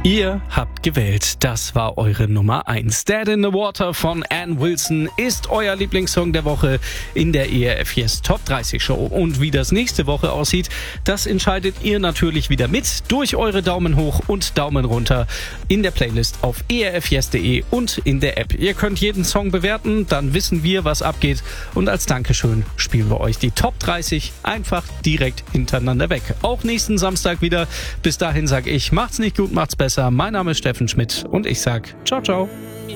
Ihr habt gewählt, das war eure Nummer 1. Dead in the Water von Ann Wilson ist euer Lieblingssong der Woche in der ERF Yes Top 30 Show. Und wie das nächste Woche aussieht, das entscheidet ihr natürlich wieder mit durch eure Daumen hoch und Daumen runter in der Playlist auf erfyes.de und in der App. Ihr könnt jeden Song bewerten, dann wissen wir, was abgeht. Und als Dankeschön spielen wir euch die Top 30 einfach direkt hintereinander weg. Auch nächsten Samstag wieder. Bis dahin sage ich, macht's nicht gut, macht's besser. Mein Name ist Steffen Schmidt und ich sag ciao, ciao.